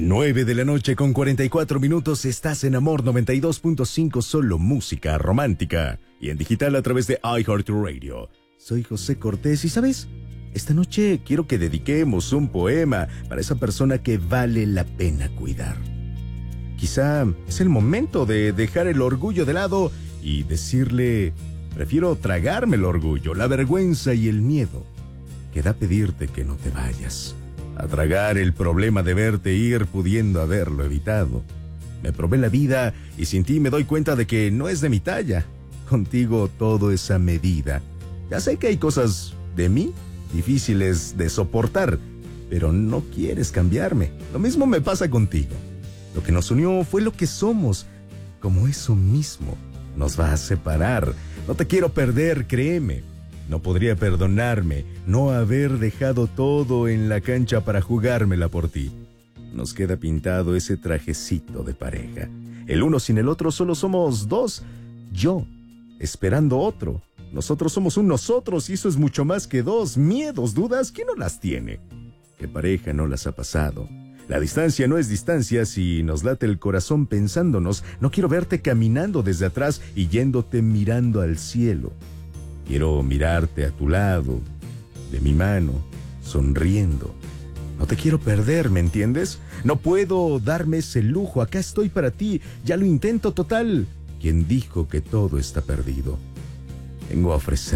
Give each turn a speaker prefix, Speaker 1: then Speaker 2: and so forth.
Speaker 1: 9 de la noche con 44 minutos, estás en Amor 92.5, solo música romántica. Y en digital a través de iHeartRadio. Soy José Cortés y ¿sabes? Esta noche quiero que dediquemos un poema para esa persona que vale la pena cuidar. Quizá es el momento de dejar el orgullo de lado y decirle, prefiero tragarme el orgullo, la vergüenza y el miedo, que da pedirte que no te vayas. A tragar el problema de verte ir pudiendo haberlo evitado. Me probé la vida y sin ti me doy cuenta de que no es de mi talla. Contigo todo es a medida. Ya sé que hay cosas de mí difíciles de soportar, pero no quieres cambiarme. Lo mismo me pasa contigo. Lo que nos unió fue lo que somos. Como eso mismo nos va a separar. No te quiero perder, créeme. No podría perdonarme no haber dejado todo en la cancha para jugármela por ti. Nos queda pintado ese trajecito de pareja. El uno sin el otro solo somos dos. Yo, esperando otro. Nosotros somos un nosotros y eso es mucho más que dos. Miedos, dudas, ¿quién no las tiene? ¿Qué pareja no las ha pasado? La distancia no es distancia si nos late el corazón pensándonos. No quiero verte caminando desde atrás y yéndote mirando al cielo. Quiero mirarte a tu lado, de mi mano, sonriendo. No te quiero perder, ¿me entiendes? No puedo darme ese lujo, acá estoy para ti, ya lo intento total. ¿Quién dijo que todo está perdido? Vengo a ofrecer